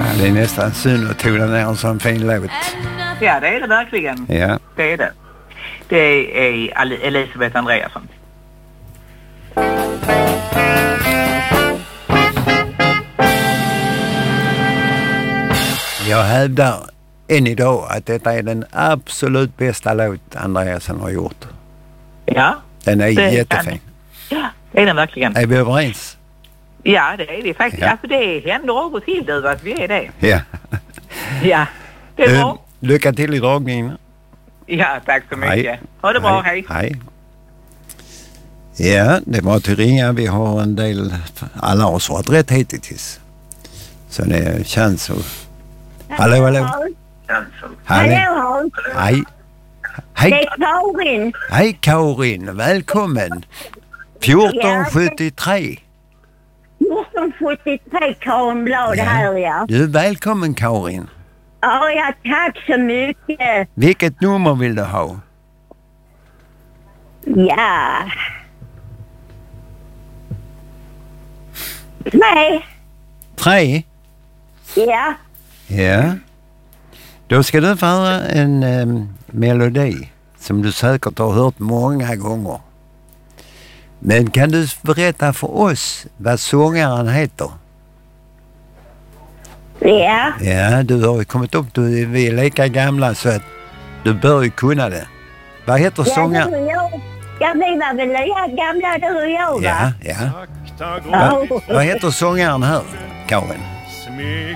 det är nästan synd att tona ner en sån fin låt. Ja, det är det verkligen. Ja. Det är det. Det är Elisabeth Andreasson. Jag hävdar än idag att detta är den absolut bästa låt Andreasson har gjort. Ja. Den är jättefin. Ja, det är den verkligen. Är vi överens? Ja, det är det faktiskt. Ja. Alltså det händer av och till du att vi är det. Ja. Ja, det är bra. Lycka till i dragningen. Ja, tack så mycket. Hej. Ha det bra, hej. Hej. Ja, det var att ringa. Vi har en del, alla har svarat rätt hittills. Så det känns så. Hallå. Hallå. Hej. Det är Karin. Hej Karin, välkommen. 1473. 1473 Karin Blad här, ja. Du är välkommen Karin. Ja, tack så mycket. Vilket nummer vill du ha? Ja. Nej. 3? Ja. Ja. Då ska du få höra en melodi som du säkert har hört många gånger. Men kan du berätta för oss vad sångaren heter? Ja. Ja, du har ju kommit upp, vi är lika gamla så att du bör ju kunna det. Vad heter sångaren? Ja, vi var väl lika gamla du och jag, va? Ja. Vad heter sångaren här, Karin?